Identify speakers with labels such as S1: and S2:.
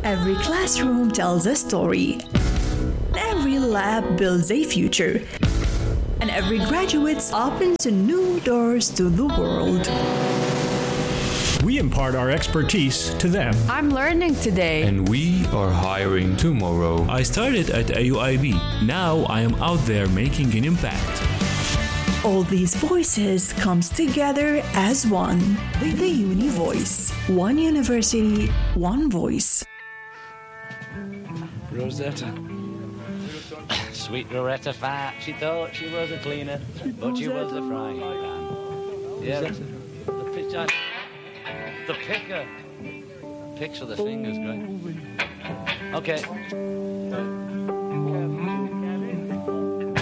S1: Every classroom tells a story. Every lab builds a future. And every graduate opens new doors to the world.
S2: We impart our expertise to them.
S3: I'm learning today.
S4: And we are hiring tomorrow.
S5: I started at AUIB. Now I am out there making an impact.
S1: All these voices comes together as one. The Uni Voice. One university, one voice.
S6: Rosetta. Sweet Loretta Fat. She thought she was a cleaner, but she was a frying pan. Yeah, the picture. The picker. Picks of the fingers, great. Okay.